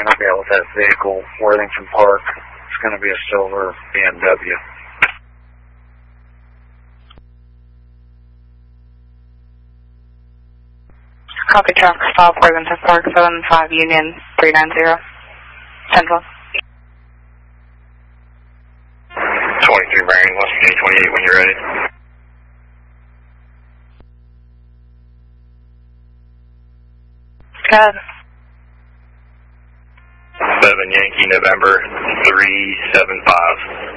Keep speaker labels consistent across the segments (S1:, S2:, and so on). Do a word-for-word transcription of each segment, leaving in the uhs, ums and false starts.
S1: Marion, I'll be out with that vehicle, Worthington Park. It's going to be a silver B M W.
S2: Copy, truck, stop, Worthington Park, seven five Union, three nine zero, Central.
S3: twenty-three Marion, West Virginia twenty-eight when you're ready.
S2: Good.
S3: seven Yankee, November, three seven five.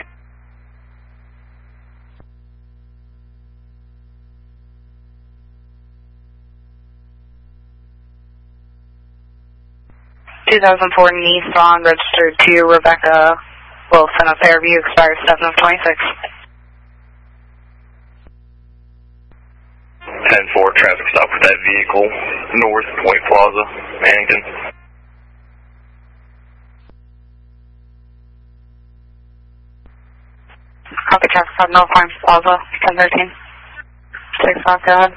S2: two thousand four Nissan, registered to Rebecca Wilson of Fairview, expires seven of twenty-six.
S3: ten four, traffic stop for that vehicle, North Point Plaza, Mannington.
S2: Copy, traffic stop, North Point Plaza, ten thirteen. six five, go ahead.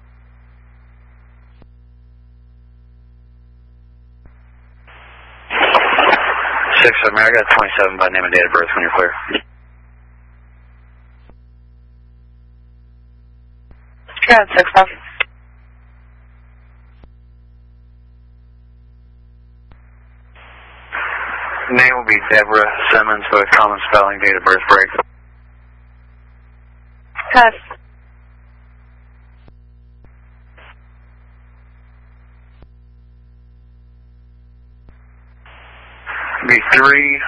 S1: six seven, I got twenty-seven by name and date of birth when you're clear.
S2: Good, six five.
S1: Name will be Deborah Simmons with common spelling, date of birth break.
S2: Good.
S1: Be three